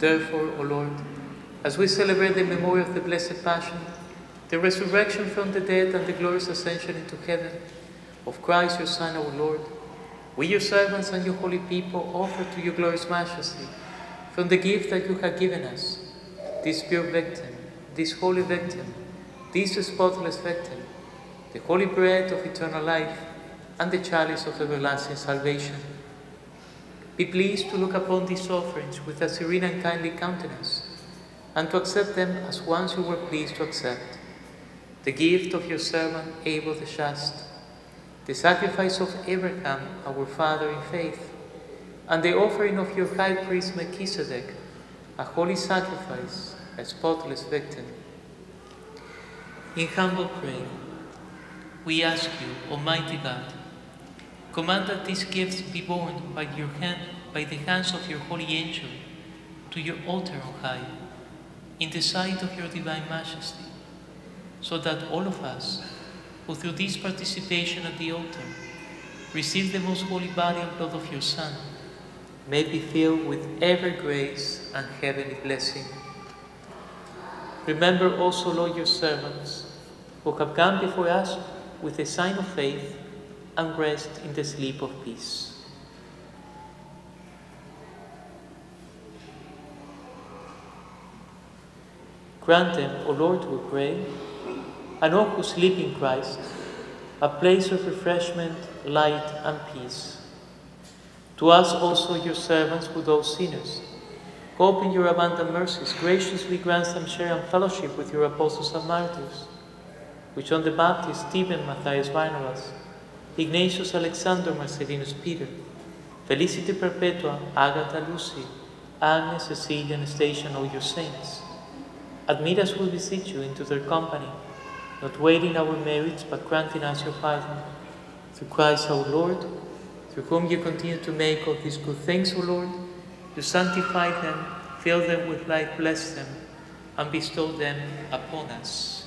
Therefore, O Lord, as we celebrate the memory of the Blessed Passion, the resurrection from the dead and the glorious ascension into heaven of Christ your Son, our Lord, we, your servants and your holy people, offer to your glorious majesty, from the gift that you have given us, this pure victim, this holy victim, this spotless victim, the holy bread of eternal life, and the chalice of everlasting salvation. Be pleased to look upon these offerings with a serene and kindly countenance, and to accept them as once you were pleased to accept the gift of your servant Abel the Just, the sacrifice of Abraham, our father in faith, and the offering of your high priest Melchizedek, a holy sacrifice, a spotless victim. In humble prayer, we ask you, Almighty God, command that these gifts be borne by the hands of your holy angel to your altar on high, in the sight of your divine majesty, so that all of us, who through this participation at the altar receive the most holy body and blood of your Son, may be filled with every grace and heavenly blessing. Remember also, Lord, your servants, who have gone before us with a sign of faith, and rest in the sleep of peace. Grant them, O Lord, we pray, and all who sleep in Christ, a place of refreshment, light, and peace. To us also, your servants, who those sinners, hope in your abundant mercies, graciously grant them share and fellowship with your apostles and martyrs, which John the Baptist, Stephen, Matthias, Barnabas, Ignatius, Alexander, Marcellinus, Peter, Felicity Perpetua, Agatha, Lucy, Agnes, Cecilia, Anastasia, and all your saints. Admit us, we beseech you, into their company, not weighing our merits, but granting us your pardon. Through Christ our Lord, through whom you continue to make all these good things, O Lord, you sanctify them, fill them with light, bless them, and bestow them upon us.